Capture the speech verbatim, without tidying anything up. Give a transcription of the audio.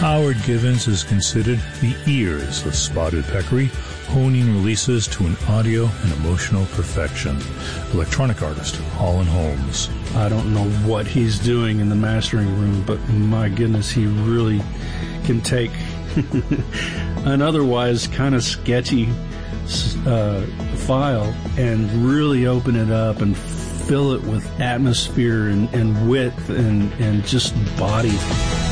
Howard Givens is considered the ears of Spotted Peccary, honing releases to an audio and emotional perfection. Electronic artist, Holland Holmes. I don't know what he's doing in the mastering room, but my goodness, he really can take an otherwise kind of sketchy uh, file and really open it up and fill it with atmosphere and, and width and, and just body.